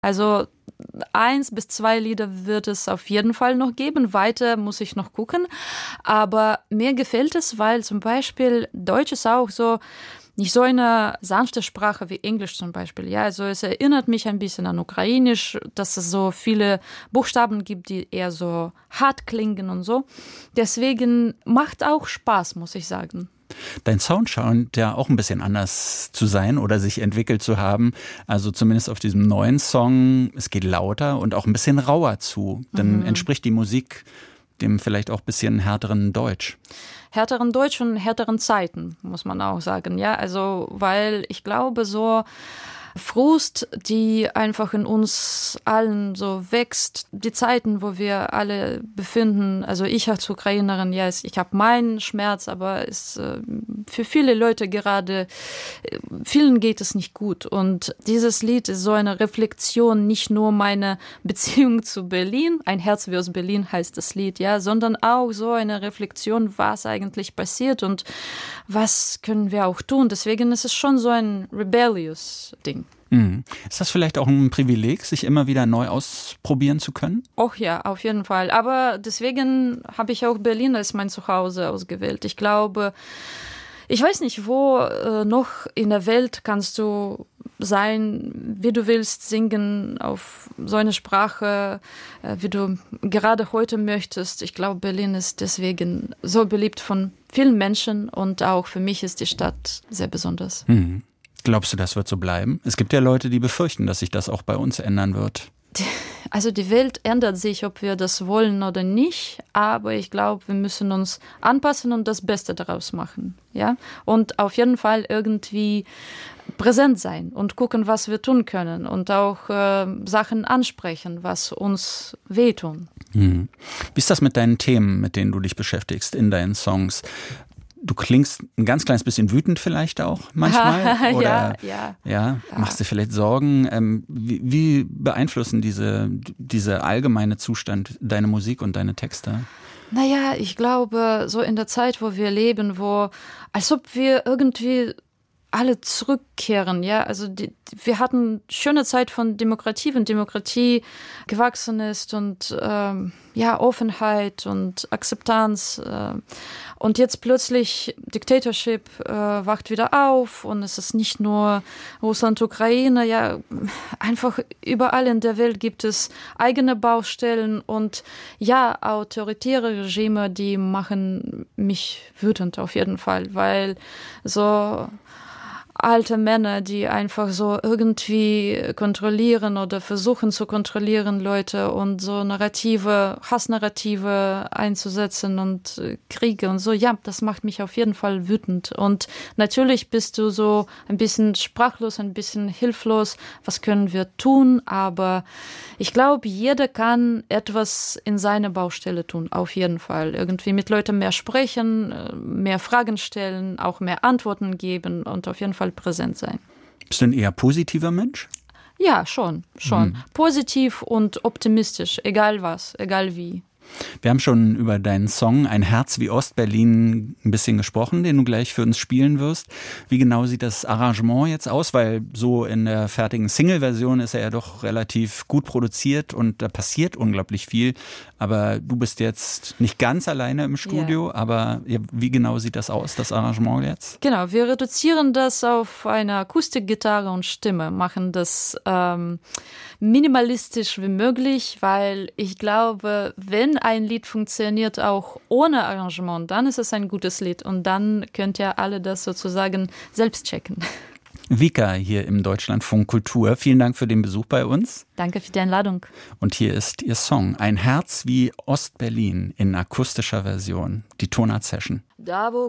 Also 1 bis 2 Lieder wird es auf jeden Fall noch geben. Weiter muss ich noch gucken. Aber mir gefällt es, weil zum Beispiel Deutsch ist auch so nicht so eine sanfte Sprache wie Englisch zum Beispiel. Ja, also es erinnert mich ein bisschen an Ukrainisch, dass es so viele Buchstaben gibt, die eher so hart klingen und so. Deswegen macht auch Spaß, muss ich sagen. Dein Sound scheint ja auch ein bisschen anders zu sein oder sich entwickelt zu haben. Also zumindest auf diesem neuen Song, es geht lauter und auch ein bisschen rauer zu. Dann entspricht die Musik dem vielleicht auch ein bisschen härteren Deutsch. Härteren Deutsch und härteren Zeiten, muss man auch sagen. Ja, also, weil ich glaube, so Frust, die einfach in uns allen so wächst, die Zeiten, wo wir alle befinden, also ich als Ukrainerin, ja, ich habe meinen Schmerz, aber es für viele Leute gerade, vielen geht es nicht gut. Und dieses Lied ist so eine Reflexion, nicht nur meine Beziehung zu Berlin, ein Herz wie aus Berlin heißt das Lied, ja, sondern auch so eine Reflexion, was eigentlich passiert und was können wir auch tun. Deswegen ist es schon so ein rebellious Ding. Ist das vielleicht auch ein Privileg, sich immer wieder neu ausprobieren zu können? Och ja, auf jeden Fall. Aber deswegen habe ich auch Berlin als mein Zuhause ausgewählt. Ich glaube, ich weiß nicht, wo noch in der Welt kannst du sein, wie du willst, singen auf so eine Sprache, wie du gerade heute möchtest. Ich glaube, Berlin ist deswegen so beliebt von vielen Menschen und auch für mich ist die Stadt sehr besonders. Glaubst du, das wird so bleiben? Es gibt ja Leute, die befürchten, dass sich das auch bei uns ändern wird. Also die Welt ändert sich, ob wir das wollen oder nicht, aber ich glaube, wir müssen uns anpassen und das Beste daraus machen. Ja? Und auf jeden Fall irgendwie präsent sein und gucken, was wir tun können und auch Sachen ansprechen, was uns wehtun. Wie ist das mit deinen Themen, mit denen du dich beschäftigst in deinen Songs? Du klingst ein ganz kleines bisschen wütend vielleicht auch manchmal. Oder ja, machst dir vielleicht Sorgen. Wie beeinflussen diese allgemeine Zustand deine Musik und deine Texte? Naja, ich glaube, so in der Zeit, wo wir leben, als ob wir irgendwie alle zurückkehren, ja, also wir hatten schöne Zeit von Demokratie, wenn Demokratie gewachsen ist und Offenheit und Akzeptanz und jetzt plötzlich Dictatorship wacht wieder auf und es ist nicht nur Russland, Ukraine, ja, einfach überall in der Welt gibt es eigene Baustellen und ja, autoritäre Regime, die machen mich wütend auf jeden Fall, weil so alte Männer, die einfach so irgendwie kontrollieren oder versuchen zu kontrollieren Leute und so Hassnarrative einzusetzen und Kriege und so. Ja, das macht mich auf jeden Fall wütend. Und natürlich bist du so ein bisschen sprachlos, ein bisschen hilflos. Was können wir tun? Aber ich glaube, jeder kann etwas in seiner Baustelle tun, auf jeden Fall. Irgendwie mit Leuten mehr sprechen, mehr Fragen stellen, auch mehr Antworten geben und auf jeden Fall präsent sein. Bist du ein eher positiver Mensch? Ja, schon. Positiv und optimistisch, egal was, egal wie. Wir haben schon über deinen Song Ein Herz wie Ostberlin ein bisschen gesprochen, den du gleich für uns spielen wirst. Wie genau sieht das Arrangement jetzt aus? Weil so in der fertigen Single-Version ist er ja doch relativ gut produziert und da passiert unglaublich viel. Aber du bist jetzt nicht ganz alleine im Studio, aber wie genau sieht das aus, das Arrangement jetzt? Genau, wir reduzieren das auf eine Akustikgitarre und Stimme, machen das minimalistisch wie möglich, weil ich glaube, wenn ein Lied funktioniert auch ohne Arrangement, dann ist es ein gutes Lied und dann könnt ihr alle das sozusagen selbst checken. Vika hier im Deutschlandfunk Kultur. Vielen Dank für den Besuch bei uns. Danke für die Einladung. Und hier ist Ihr Song Ein Herz wie Ostberlin in akustischer Version, die Tonart Session. Da wo